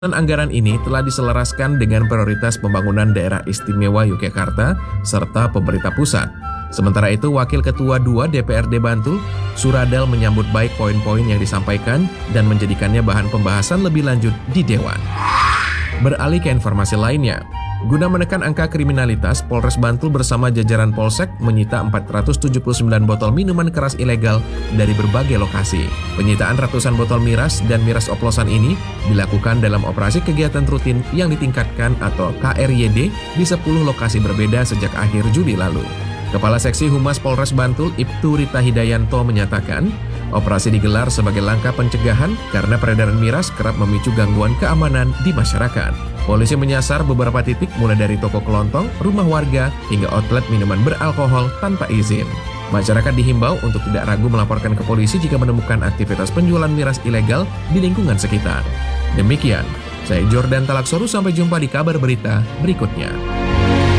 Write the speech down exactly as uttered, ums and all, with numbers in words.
Anggaran ini telah diselaraskan dengan prioritas pembangunan daerah istimewa Yogyakarta serta pemerintah pusat. Sementara itu, Wakil Ketua dua D P R D Bantul, Suradal menyambut baik poin-poin yang disampaikan dan menjadikannya bahan pembahasan lebih lanjut di Dewan. Beralih ke informasi lainnya, guna menekan angka kriminalitas, Polres Bantul bersama jajaran Polsek menyita empat ratus tujuh puluh sembilan botol minuman keras ilegal dari berbagai lokasi. Penyitaan ratusan botol miras dan miras oplosan ini dilakukan dalam operasi kegiatan rutin yang ditingkatkan atau K R Y D di sepuluh lokasi berbeda sejak akhir Juli lalu. Kepala Seksi Humas Polres Bantul, Ibtu Rita Hidayanto menyatakan, operasi digelar sebagai langkah pencegahan karena peredaran miras kerap memicu gangguan keamanan di masyarakat. Polisi menyasar beberapa titik mulai dari toko kelontong, rumah warga, hingga outlet minuman beralkohol tanpa izin. Masyarakat dihimbau untuk tidak ragu melaporkan ke polisi jika menemukan aktivitas penjualan miras ilegal di lingkungan sekitar. Demikian, saya Jordan Talaksoru, sampai jumpa di kabar berita berikutnya.